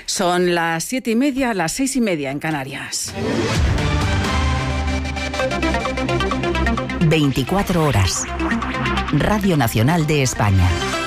Son las 7:30, las 6:30 en Canarias. 24 horas. Radio Nacional de España.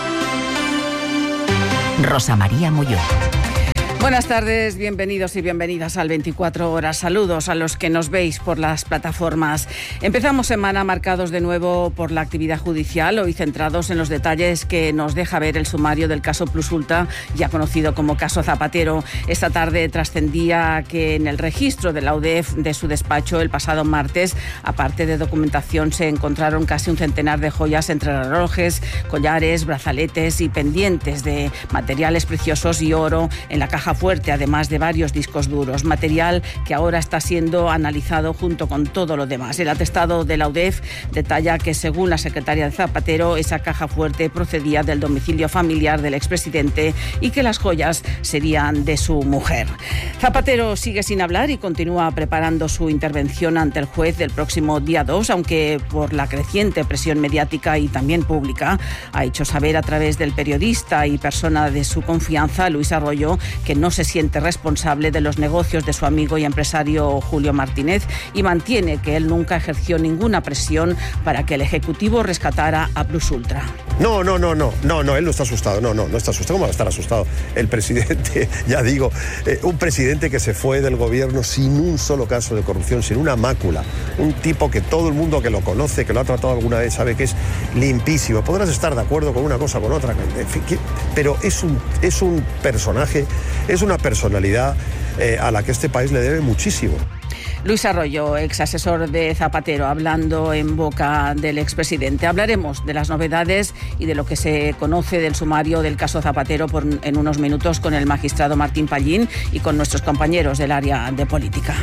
Rosa María Molló. Buenas tardes, bienvenidos y bienvenidas al 24 horas. Saludos a los que nos veis por las plataformas. Empezamos semana marcados de nuevo por la actividad judicial, hoy centrados en los detalles que nos deja ver el sumario del caso Plus Ultra, ya conocido como caso Zapatero. Esta tarde trascendía que en el registro de la UDEF de su despacho el pasado martes, aparte de documentación, se encontraron casi un centenar de joyas entre relojes, collares, brazaletes y pendientes de materiales preciosos y oro en la caja fuerte, además de varios discos duros, material que ahora está siendo analizado junto con todo lo demás. El atestado de la UDEF detalla que, según la secretaria de Zapatero, esa caja fuerte procedía del domicilio familiar del expresidente y que las joyas serían de su mujer. Zapatero sigue sin hablar y continúa preparando su intervención ante el juez del próximo día 2, aunque por la creciente presión mediática y también pública ha hecho saber a través del periodista y persona de su confianza, Luis Arroyo, que no se siente responsable de los negocios de su amigo y empresario Julio Martínez y mantiene que él nunca ejerció ninguna presión para que el Ejecutivo rescatara a Plus Ultra. No, él no está asustado, no está asustado. ¿Cómo va a estar asustado? El presidente, ya digo, un presidente que se fue del gobierno sin un solo caso de corrupción, sin una mácula, un tipo que todo el mundo que lo conoce, que lo ha tratado alguna vez, sabe que es limpísimo. Podrás estar de acuerdo con una cosa o con otra, pero es un personaje, es una personalidad a la que este país le debe muchísimo. Luis Arroyo, ex asesor de Zapatero, hablando en boca del expresidente. Hablaremos de las novedades y de lo que se conoce del sumario del caso Zapatero en unos minutos con el magistrado Martín Pallín y con nuestros compañeros del área de política.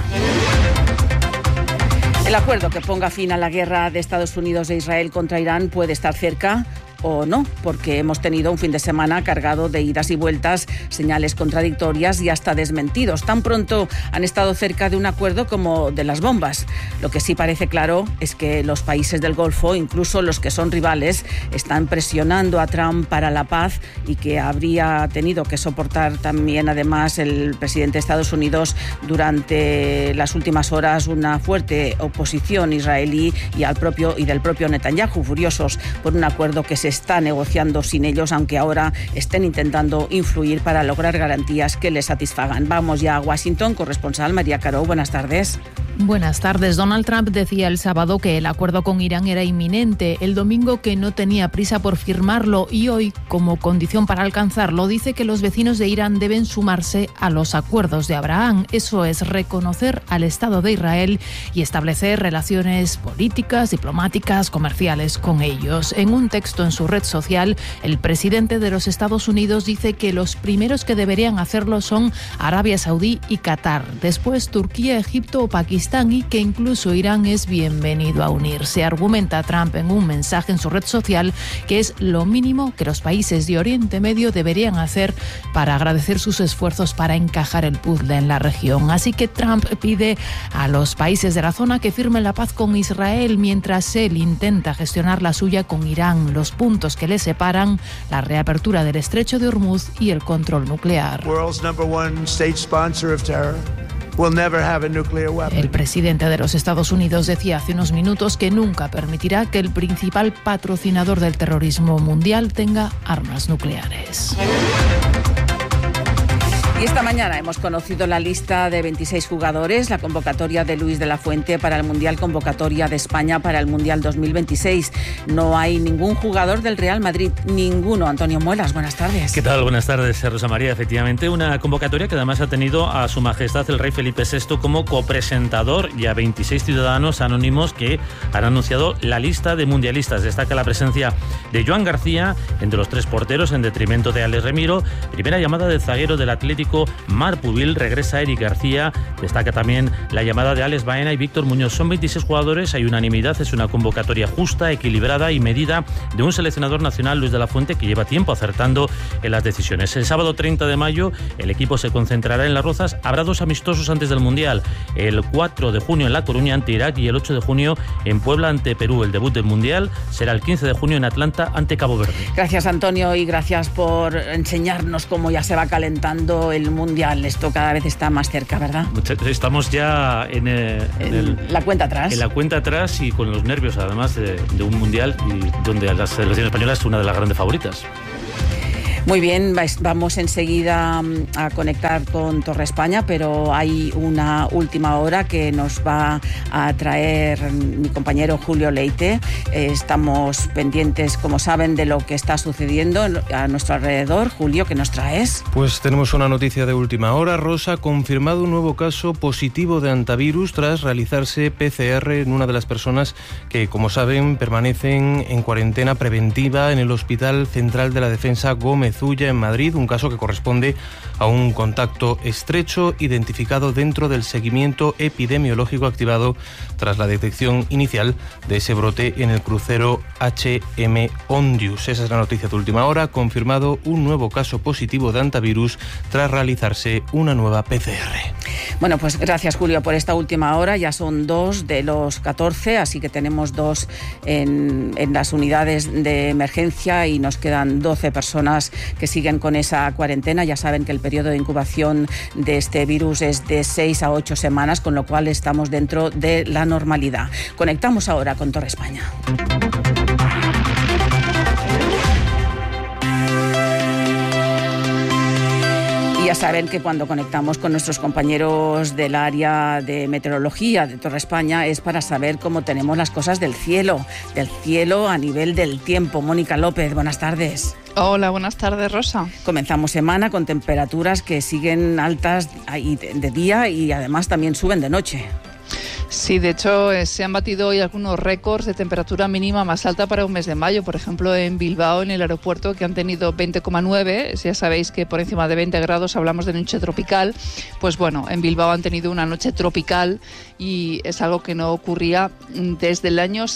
El acuerdo que ponga fin a la guerra de Estados Unidos e Israel contra Irán puede estar cerca o no, porque hemos tenido un fin de semana cargado de idas y vueltas, señales contradictorias y hasta desmentidos. Tan pronto han estado cerca de un acuerdo como de las bombas. Lo que sí parece claro es que los países del Golfo, incluso los que son rivales, están presionando a Trump para la paz y que habría tenido que soportar también, además, el presidente de Estados Unidos durante las últimas horas una fuerte oposición israelí y del propio Netanyahu, furiosos por un acuerdo que se está negociando sin ellos, aunque ahora estén intentando influir para lograr garantías que les satisfagan. Vamos ya a Washington, corresponsal María Caro, buenas tardes. Buenas tardes. Donald Trump decía el sábado que el acuerdo con Irán era inminente, el domingo que no tenía prisa por firmarlo y hoy, como condición para alcanzarlo, dice que los vecinos de Irán deben sumarse a los acuerdos de Abraham. Eso es reconocer al Estado de Israel y establecer relaciones políticas, diplomáticas, comerciales con ellos. En un texto en su red social, el presidente de los Estados Unidos dice que los primeros que deberían hacerlo son Arabia Saudí y Qatar, después Turquía, Egipto o Pakistán, y que incluso Irán es bienvenido a unirse. Argumenta Trump en un mensaje en su red social que es lo mínimo que los países de Oriente Medio deberían hacer para agradecer sus esfuerzos para encajar el puzzle en la región. Así que Trump pide a los países de la zona que firmen la paz con Israel mientras él intenta gestionar la suya con Irán. Los puntos que le separan: la reapertura del estrecho de Hormuz y el control nuclear. El presidente de los Estados Unidos decía hace unos minutos que nunca permitirá que el principal patrocinador del terrorismo mundial tenga armas nucleares. Y esta mañana hemos conocido la lista de 26 jugadores, la convocatoria de Luis de la Fuente para el Mundial, convocatoria de España para el Mundial 2026. No hay ningún jugador del Real Madrid, ninguno. Antonio Muelas, buenas tardes. ¿Qué tal? Buenas tardes, Rosa María. Efectivamente, una convocatoria que además ha tenido a Su Majestad el Rey Felipe VI como copresentador y a 26 ciudadanos anónimos que han anunciado la lista de mundialistas. Destaca la presencia de Joan García entre los tres porteros en detrimento de Alex Remiro. Primera llamada del zaguero del Atlético, Marc Pubil, regresa Eric García. Destaca también la llamada de Alex Baena y Víctor Muñoz. Son 26 jugadores, hay unanimidad, es una convocatoria justa, equilibrada y medida de un seleccionador nacional, Luis de la Fuente, que lleva tiempo acertando en las decisiones. El sábado 30 de mayo el equipo se concentrará en Las Rozas. Habrá dos amistosos antes del Mundial, el 4 de junio en La Coruña ante Irak y el 8 de junio en Puebla ante Perú. El debut del Mundial será el 15 de junio en Atlanta ante Cabo Verde. Gracias, Antonio, y gracias por enseñarnos cómo ya se va calentando el Mundial. Esto cada vez está más cerca, ¿verdad? Estamos ya en la cuenta atrás. En la cuenta atrás y con los nervios, además, de un Mundial y donde la selección española es una de las grandes favoritas. Muy bien, vamos enseguida a conectar con Torre España, pero hay una última hora que nos va a traer mi compañero Julio Leite. Estamos pendientes, como saben, de lo que está sucediendo a nuestro alrededor. Julio, ¿qué nos traes? Pues tenemos una noticia de última hora. Rosa, confirmado un nuevo caso positivo de hantavirus tras realizarse PCR en una de las personas que, como saben, permanecen en cuarentena preventiva en el Hospital Central de la Defensa Gómez Ulla en Madrid, un caso que corresponde a un contacto estrecho identificado dentro del seguimiento epidemiológico activado tras la detección inicial de ese brote en el crucero HM Ondius. Esa es la noticia de última hora. Confirmado un nuevo caso positivo de hantavirus tras realizarse una nueva PCR. Bueno, pues gracias, Julio, por esta última hora. Ya son 2 de los 14, así que tenemos 2 en las unidades de emergencia y nos quedan 12 personas que siguen con esa cuarentena. Ya saben que el periodo de incubación de este virus es de 6 a 8 semanas, con lo cual estamos dentro de la normalidad. Conectamos ahora con Torre España. Ya saben que cuando conectamos con nuestros compañeros del área de meteorología de Torre España es para saber cómo tenemos las cosas del cielo a nivel del tiempo. Mónica López, buenas tardes. Hola, buenas tardes, Rosa. Comenzamos semana con temperaturas que siguen altas de día y además también suben de noche. Sí, de hecho se han batido hoy algunos récords de temperatura mínima más alta para un mes de mayo. Por ejemplo, en Bilbao, en el aeropuerto, que han tenido 20,9. Ya sabéis que por encima de 20 grados hablamos de noche tropical. Pues bueno, en Bilbao han tenido una noche tropical y es algo que no ocurría desde el año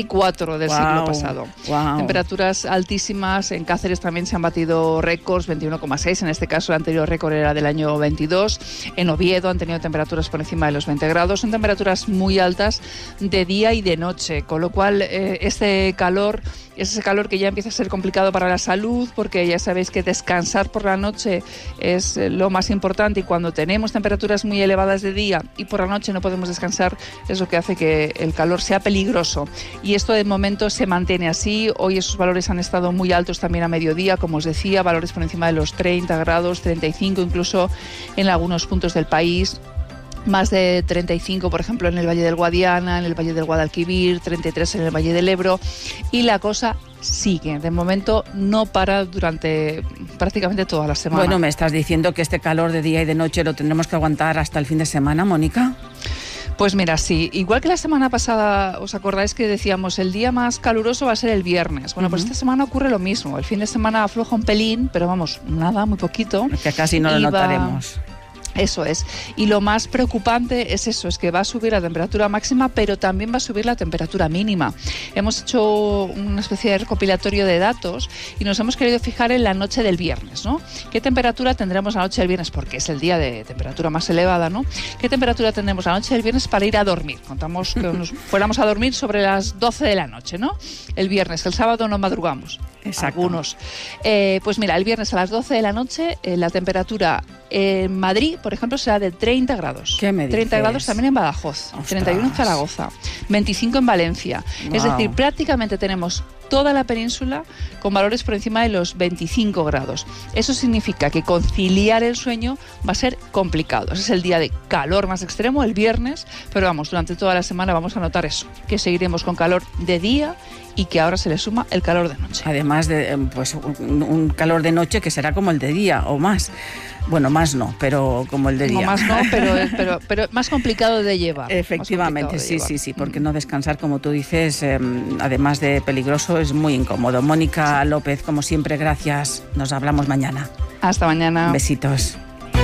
64 del siglo pasado. Wow. Temperaturas altísimas. En Cáceres también se han batido récords, 21,6. En este caso, el anterior récord era del año 22. En Oviedo han tenido temperaturas por encima de los 20 grados. Son temperaturas muy altas de día y de noche, con lo cual ese calor que ya empieza a ser complicado para la salud, porque ya sabéis que descansar por la noche es lo más importante, y cuando tenemos temperaturas muy elevadas de día y por la noche no podemos descansar, es lo que hace que el calor sea peligroso. Y esto de momento se mantiene así. Hoy esos valores han estado muy altos también a mediodía, como os decía, valores por encima de los 30 grados, 35 incluso en algunos puntos del país. Más de 35, por ejemplo, en el Valle del Guadiana, en el Valle del Guadalquivir, 33 en el Valle del Ebro, y la cosa sigue. De momento no para durante prácticamente toda la semana. Bueno, ¿me estás diciendo que este calor de día y de noche lo tendremos que aguantar hasta el fin de semana, Mónica? Pues mira, sí. Igual que la semana pasada, ¿os acordáis que decíamos el día más caluroso va a ser el viernes? Bueno, pues esta semana ocurre lo mismo. El fin de semana afloja un pelín, pero vamos, nada, muy poquito. Que casi no lo notaremos. Eso es. Y lo más preocupante es eso, es que va a subir la temperatura máxima, pero también va a subir la temperatura mínima. Hemos hecho una especie de recopilatorio de datos y nos hemos querido fijar en la noche del viernes, ¿no? ¿Qué temperatura tendremos la noche del viernes? Porque es el día de temperatura más elevada, ¿no? ¿Qué temperatura tendremos la noche del viernes para ir a dormir? Contamos que nos fuéramos a dormir sobre las 12 de la noche, ¿no? El viernes, el sábado no madrugamos. Exacto. Algunos. Pues mira, el viernes a las 12 de la noche la temperatura en Madrid, por ejemplo, será de 30 grados. ¿Qué me dices? 30 grados también en Badajoz, ¡Ostras! 31 en Zaragoza, 25 en Valencia. Wow. Es decir, prácticamente tenemos toda la península con valores por encima de los 25 grados. Eso significa que conciliar el sueño va a ser complicado. Ese es el día de calor más extremo, el viernes, pero vamos, durante toda la semana vamos a notar eso, que seguiremos con calor de día y que ahora se le suma el calor de noche. Además de pues un calor de noche que será como el de día o más. Bueno, más no, pero como el de día. No, más no, pero más complicado de llevar. Efectivamente, sí, porque no descansar, como tú dices, además de peligroso, es muy incómodo. Mónica López, como siempre, gracias. Nos hablamos mañana. Hasta mañana. Besitos.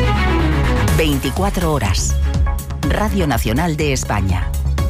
24 horas. Radio Nacional de España.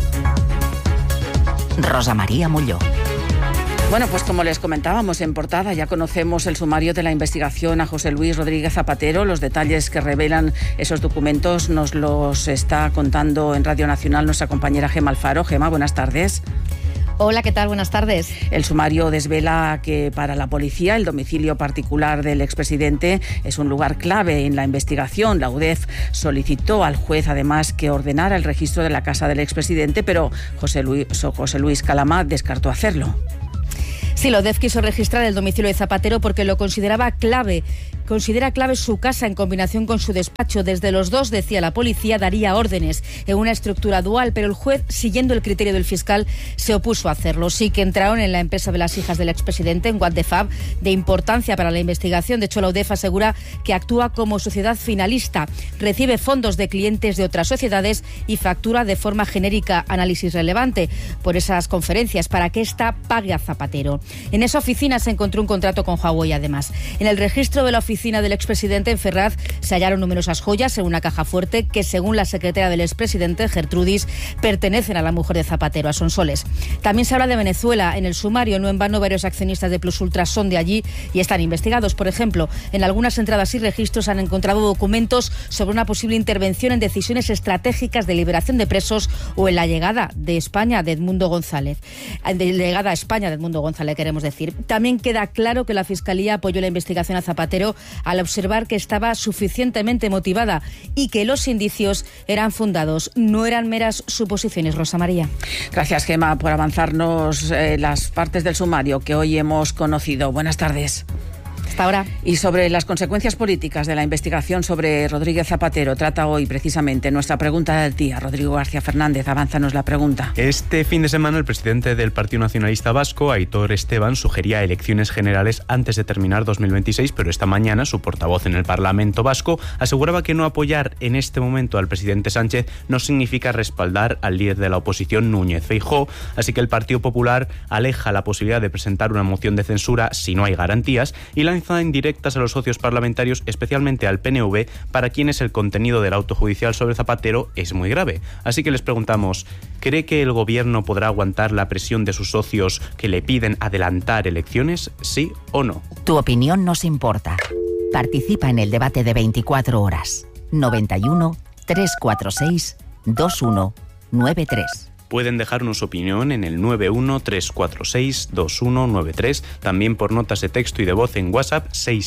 Rosa María Mulló. Bueno, pues como les comentábamos en portada, ya conocemos el sumario de la investigación a José Luis Rodríguez Zapatero. Los detalles que revelan esos documentos nos los está contando en Radio Nacional nuestra compañera Gemma Alfaro. Gemma, buenas tardes. Hola, ¿qué tal? Buenas tardes. El sumario desvela que para la policía el domicilio particular del expresidente es un lugar clave en la investigación. La UDEF solicitó al juez además que ordenara el registro de la casa del expresidente, pero José Luis Calama descartó hacerlo. Sí, la UDEF quiso registrar el domicilio de Zapatero porque lo considera clave su casa en combinación con su despacho. Desde los dos, decía la policía, daría órdenes en una estructura dual, pero el juez, siguiendo el criterio del fiscal, se opuso a hacerlo. Sí que entraron en la empresa de las hijas del expresidente, en What the Fab, de importancia para la investigación. De hecho, la UDEF asegura que actúa como sociedad finalista, recibe fondos de clientes de otras sociedades y factura de forma genérica análisis relevante por esas conferencias para que ésta pague a Zapatero. En esa oficina se encontró un contrato con Huawei, además. En el registro de la oficina del expresidente en Ferraz se hallaron numerosas joyas en una caja fuerte que, según la secretaria del expresidente, Gertrudis, pertenecen a la mujer de Zapatero, a Sonsoles. También se habla de Venezuela. En el sumario, no en vano, varios accionistas de Plus Ultra son de allí y están investigados. Por ejemplo, en algunas entradas y registros han encontrado documentos sobre una posible intervención en decisiones estratégicas de liberación de presos o en la llegada de España de Edmundo González. Llegada a España de Edmundo González, queremos decir. También queda claro que la Fiscalía apoyó la investigación a Zapatero al observar que estaba suficientemente motivada y que los indicios eran fundados, no eran meras suposiciones. Rosa María. Gracias, Gemma, por avanzarnos las partes del sumario que hoy hemos conocido. Buenas tardes. Hasta ahora. Y sobre las consecuencias políticas de la investigación sobre Rodríguez Zapatero trata hoy precisamente nuestra pregunta del día. Rodrigo García Fernández, avánzanos la pregunta. Este fin de semana el presidente del Partido Nacionalista Vasco, Aitor Esteban, sugería elecciones generales antes de terminar 2026, pero esta mañana su portavoz en el Parlamento Vasco aseguraba que no apoyar en este momento al presidente Sánchez no significa respaldar al líder de la oposición, Núñez Feijóo, así que el Partido Popular aleja la posibilidad de presentar una moción de censura si no hay garantías y lanza indirectas a los socios parlamentarios, especialmente al PNV, para quienes el contenido del auto judicial sobre Zapatero es muy grave. Así que les preguntamos, ¿cree que el gobierno podrá aguantar la presión de sus socios que le piden adelantar elecciones, sí o no? Tu opinión nos importa. Participa en el debate de 24 horas. 91 346 2193. Pueden dejarnos opinión en el 913462193, también por notas de texto y de voz en WhatsApp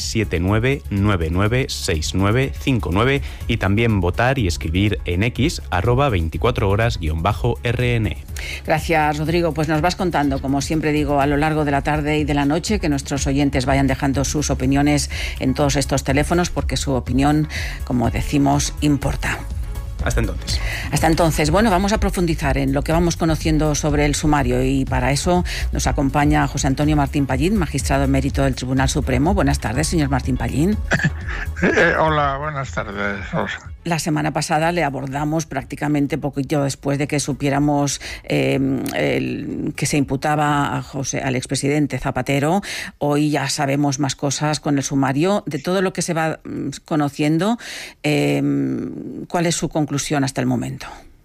679996959 y también votar y escribir en X @24horas_RN. Gracias, Rodrigo. Pues nos vas contando, como siempre digo, a lo largo de la tarde y de la noche, que nuestros oyentes vayan dejando sus opiniones en todos estos teléfonos, porque su opinión, como decimos, importa. Hasta entonces. Hasta entonces. Bueno, vamos a profundizar en lo que vamos conociendo sobre el sumario y para eso nos acompaña José Antonio Martín Pallín, magistrado emérito del Tribunal Supremo. Buenas tardes, señor Martín Pallín. Hola, buenas tardes, Rosa. La semana pasada le abordamos prácticamente poquito después de que supiéramos que se imputaba al expresidente Zapatero. Hoy ya sabemos más cosas con el sumario. De todo lo que se va conociendo, ¿cuál es su conclusión hasta el momento?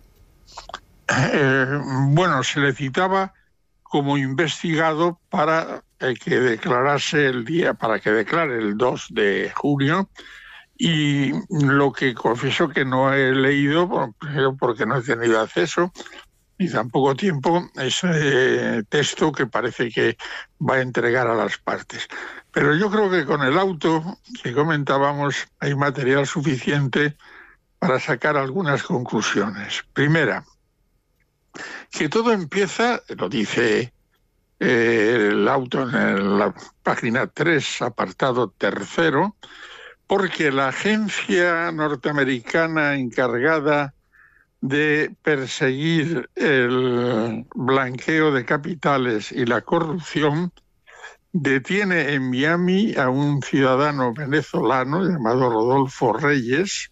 Bueno, se le citaba como investigado para que declarase para que declare el 2 de junio. Y lo que confieso que no he leído, primero porque no he tenido acceso ni tampoco tiempo, ese texto que parece que va a entregar a las partes. Pero yo creo que con el auto que comentábamos hay material suficiente para sacar algunas conclusiones. Primera, que todo empieza, lo dice el auto en la página 3, apartado 3, porque la agencia norteamericana encargada de perseguir el blanqueo de capitales y la corrupción detiene en Miami a un ciudadano venezolano llamado Rodolfo Reyes,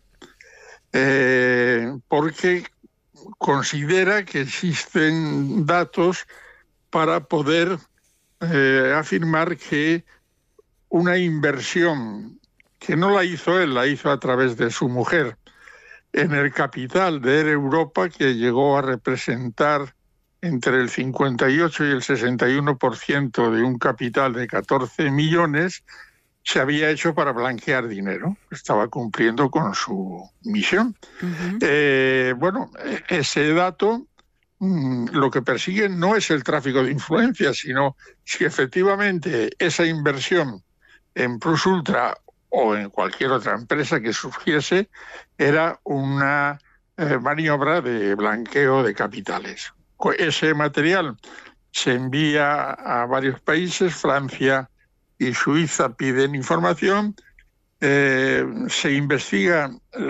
porque considera que existen datos para poder afirmar que una inversión que no la hizo él, la hizo a través de su mujer, en el capital de Air Europa, que llegó a representar entre el 58 y el 61% de un capital de 14 millones, se había hecho para blanquear dinero. Estaba cumpliendo con su misión. Bueno, ese dato lo que persiguen no es el tráfico de influencias, sino si efectivamente esa inversión en Plus Ultra o en cualquier otra empresa que surgiese era una maniobra de blanqueo de capitales. Ese material se envía a varios países, Francia y Suiza piden información, se investiga